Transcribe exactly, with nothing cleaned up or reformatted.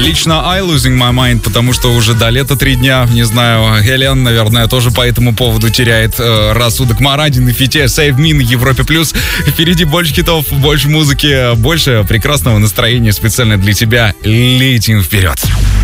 Лично I losing my mind, потому что уже до лета три дня. Не знаю, Хелен, наверное, тоже по этому поводу теряет э, рассудок. Марадин и Фите, Save Me на Европе+. Плюс. Впереди больше хитов, больше музыки, больше прекрасного настроения специально для тебя. Летим вперед!